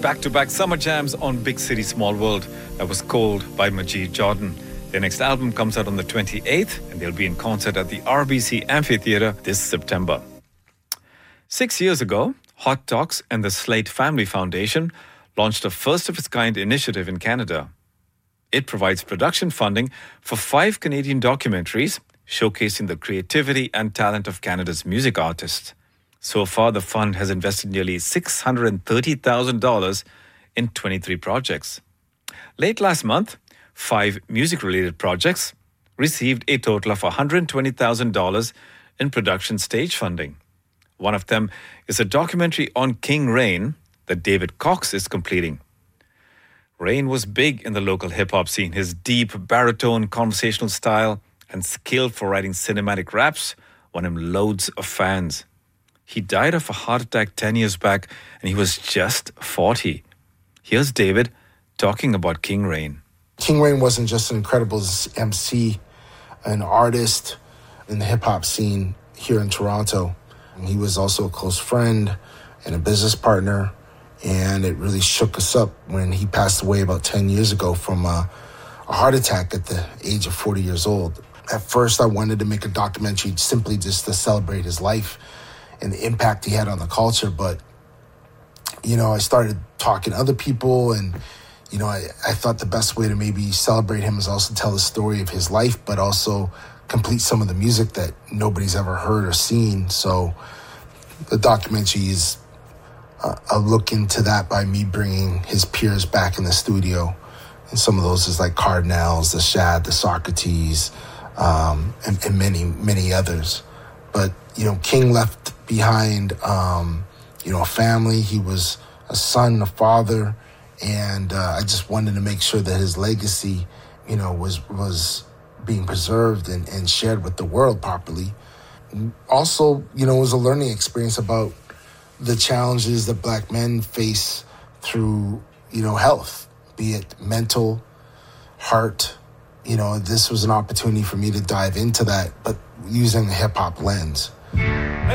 Back-to-back summer jams on Big City Small World. That was Cold by Majid Jordan. Their next album comes out on the 28th and they'll be in concert at the RBC Amphitheatre this September. 6 years ago, Hot Talks and the Slate Family Foundation launched a first-of-its-kind initiative in Canada. It provides production funding for 5 Canadian documentaries showcasing the creativity and talent of Canada's music artists. So far, the fund has invested nearly $630,000 in 23 projects. Late last month, 5 music-related projects received a total of $120,000 in production stage funding. One of them is a documentary on King Rain that David Cox is completing. Rain was big in the local hip-hop scene. His deep baritone conversational style and skill for writing cinematic raps won him loads of fans. He died of a heart attack 10 years back and he was just 40. Here's David talking about King Rain. King Rain wasn't just an incredible MC, an artist in the hip-hop scene here in Toronto. He was also a close friend and a business partner, and it really shook us up when he passed away about 10 years ago from a heart attack at the age of 40 years old. At first, I wanted to make a documentary simply just to celebrate his life and the impact he had on the culture. But, I started talking to other people and, I thought the best way to maybe celebrate him is also tell the story of his life, but also complete some of the music that nobody's ever heard or seen. So the documentary is a look into that by me bringing his peers back in the studio. And some of those is like Cardinals, the Shad, the Socrates, and many, many others. But, King left behind, a family. He was a son, a father, and I just wanted to make sure that his legacy, was being preserved and shared with the world properly. Also, it was a learning experience about the challenges that Black men face through, health, be it mental, heart. This was an opportunity for me to dive into that, but using a hip-hop lens.